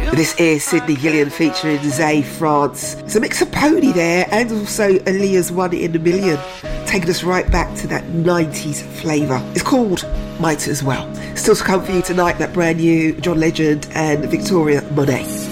This is Sydney Gillian featuring Zay France. It's a mix of Pony there and also Aaliyah's One in a Million, taking us right back to that 90s flavour. It's called Might As Well. Still to come for you tonight, that brand new John Legend and Victoria Monet.